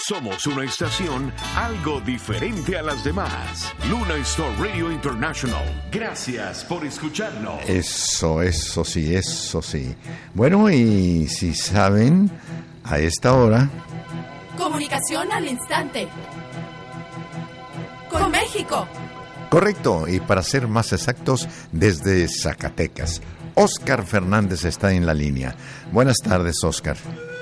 Somos una estación algo diferente a las demás. Luna Star Radio International. Gracias por escucharnos. Eso sí. Bueno, y si saben, a esta hora... Comunicación al instante. Con México. Correcto, y para ser más exactos, desde Zacatecas. Óscar Fernández está en la línea. Buenas tardes, Óscar.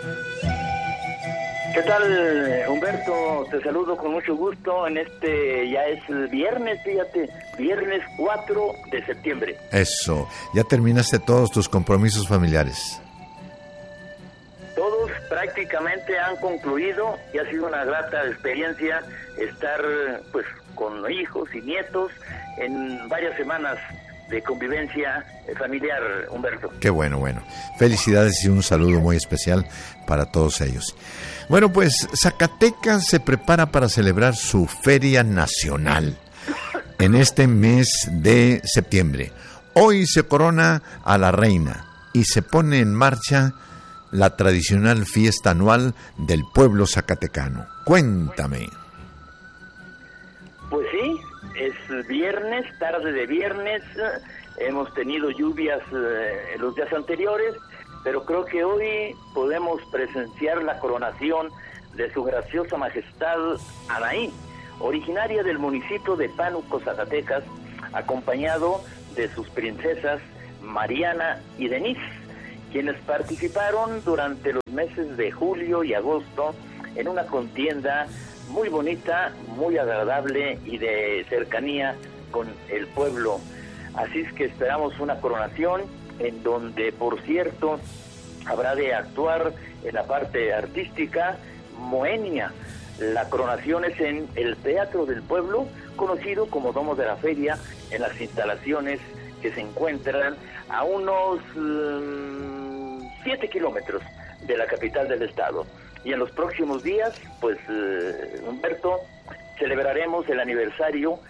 ¿Qué tal, Humberto? Te saludo con mucho gusto en ya es viernes, fíjate, viernes 4 de septiembre. Eso, ya terminaste todos tus compromisos familiares. Todos prácticamente han concluido y ha sido una grata experiencia estar pues con hijos y nietos en varias semanas de convivencia familiar, Humberto. Qué bueno. Felicidades y un saludo muy especial para todos ellos. Bueno, pues Zacatecas se prepara para celebrar su Feria Nacional en este mes de septiembre. Hoy se corona a la reina y se pone en marcha la tradicional fiesta anual del pueblo zacatecano. Cuéntame. Pues sí, es viernes, tarde de viernes, hemos tenido lluvias en los días anteriores, pero creo que hoy podemos presenciar la coronación de su graciosa majestad Anaí, originaria del municipio de Pánuco, Zacatecas, acompañado de sus princesas Mariana y Denise, quienes participaron durante los meses de julio y agosto en una contienda muy bonita, muy agradable y de cercanía con el pueblo. Así es que esperamos una coronación en donde, por cierto, habrá de actuar en la parte artística Moenia. La coronación es en el Teatro del Pueblo, conocido como Domo de la Feria, en las instalaciones que se encuentran a unos 7 kilómetros de la capital del estado. Y en los próximos días, pues, Humberto, celebraremos el aniversario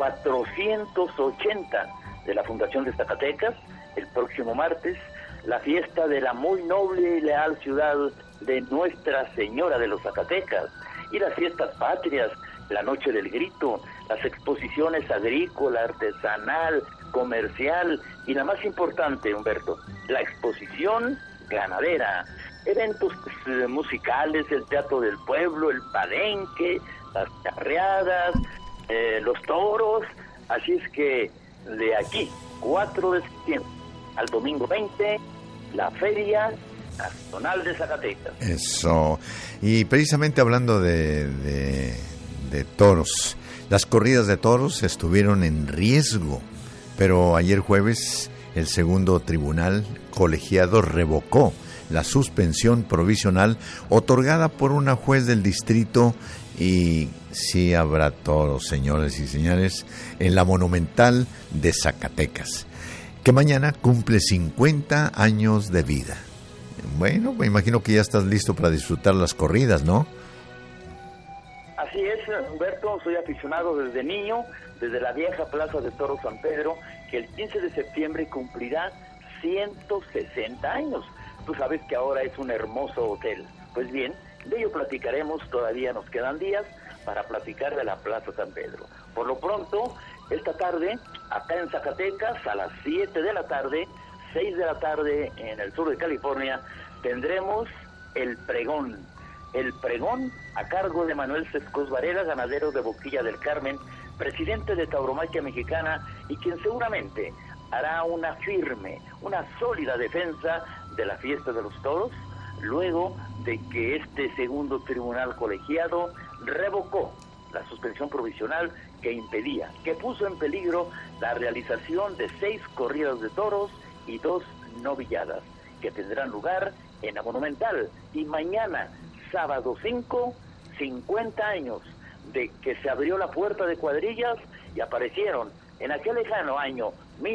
480 de la Fundación de Zacatecas, el próximo martes, la fiesta de la muy noble y leal ciudad de Nuestra Señora de los Zacatecas, y las fiestas patrias, la Noche del Grito, las exposiciones agrícola, artesanal, comercial, y la más importante, Humberto, la exposición ganadera, eventos musicales, el Teatro del Pueblo, el palenque, las charreadas, los toros. Así es que de aquí, 4 de septiembre al domingo 20, la Feria Nacional de Zacatecas. Eso. Y precisamente hablando de toros, las corridas de toros estuvieron en riesgo, pero ayer jueves el segundo tribunal colegiado revocó la suspensión provisional otorgada por una juez del distrito, y sí habrá toros, señores y señores, en la Monumental de Zacatecas, que mañana cumple 50 años de vida. Bueno, me imagino que ya estás listo para disfrutar las corridas, ¿no? Así es, Humberto, soy aficionado desde niño, desde la vieja Plaza de Toros San Pedro, que el 15 de septiembre cumplirá 160 años. Tú sabes que ahora es un hermoso hotel. Pues bien, de ello platicaremos, todavía nos quedan días para platicar de la Plaza San Pedro. Por lo pronto, esta tarde, acá en Zacatecas, a las 7 de la tarde, 6 de la tarde en el sur de California, tendremos el pregón. El pregón a cargo de Manuel Sescos Varela, ganadero de Boquilla del Carmen, presidente de Tauromaquia Mexicana, y quien seguramente hará una firme, una sólida defensa de la fiesta de los toros, luego de que este segundo tribunal colegiado revocó la suspensión provisional que impedía, que puso en peligro la realización de 6 corridas de toros y 2 novilladas, que tendrán lugar en la Monumental. Y mañana, sábado 5, 50 años de que se abrió la puerta de cuadrillas y aparecieron en aquel lejano año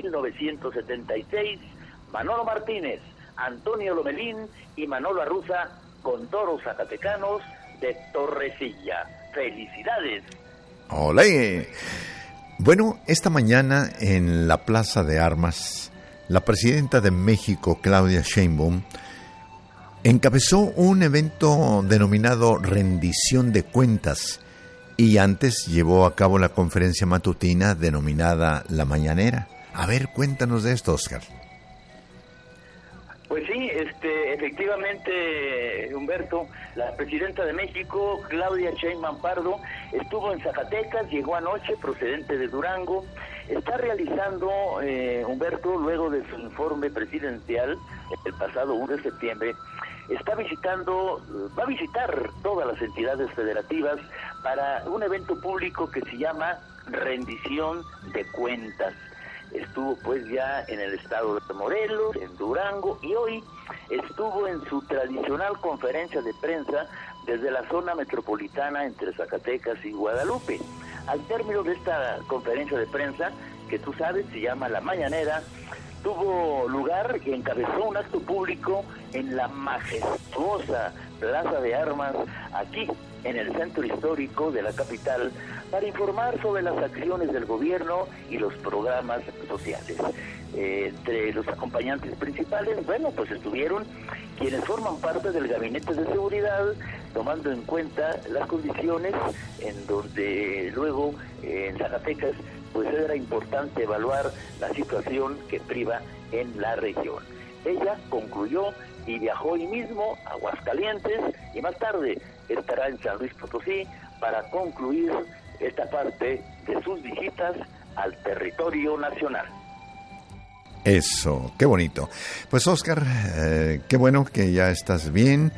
1976 Manolo Martínez, Antonio Lomelín y Manolo Arruza con toros zacatecanos de Torrecilla. ¡Felicidades! ¡Olé! Bueno, esta mañana en la Plaza de Armas, la presidenta de México, Claudia Sheinbaum, encabezó un evento denominado Rendición de Cuentas y antes llevó a cabo la conferencia matutina denominada La Mañanera. A ver, cuéntanos de esto, Óscar. Pues sí, efectivamente, Humberto, la presidenta de México, Claudia Sheinbaum Pardo, estuvo en Zacatecas, llegó anoche procedente de Durango, está realizando, Humberto, luego de su informe presidencial, el pasado 1 de septiembre, va a visitar todas las entidades federativas para un evento público que se llama Rendición de Cuentas. Estuvo pues ya en el estado de Morelos, en Durango, y hoy estuvo en su tradicional conferencia de prensa desde la zona metropolitana entre Zacatecas y Guadalupe. Al término de esta conferencia de prensa, que tú sabes, se llama La Mañanera, tuvo lugar y encabezó un acto público en la majestuosa Plaza de Armas, aquí en el centro histórico de la capital, para informar sobre las acciones del gobierno y los programas sociales. Entre los acompañantes principales, bueno, pues estuvieron quienes forman parte del gabinete de seguridad, tomando en cuenta las condiciones en donde luego en Zacatecas pues era importante evaluar la situación que priva en la región. Ella concluyó y viajó hoy mismo a Aguascalientes y más tarde estará en San Luis Potosí para concluir esta parte de sus visitas al territorio nacional. Eso, qué bonito. Pues Óscar, qué bueno que ya estás bien.